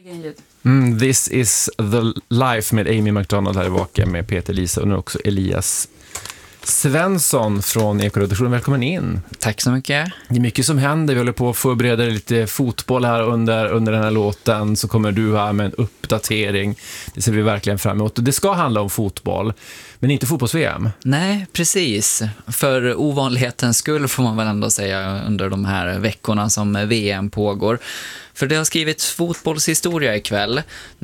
This is the life med Amy McDonald här i Vaka med Peter Lisa och nu också Elias Svensson från Ekoredaktionen. Välkommen in. Tack så mycket. Det är mycket som händer. Vi håller på att förbereda lite fotboll här under den här låten. Så kommer du här med en uppdatering. Det ser vi verkligen fram emot. Det ska handla om fotboll, men inte fotbolls-VM. Nej, precis. För ovanlighetens skull får man väl ändå säga under de här veckorna som VM pågår. För det har skrivits fotbollshistoria ikväll.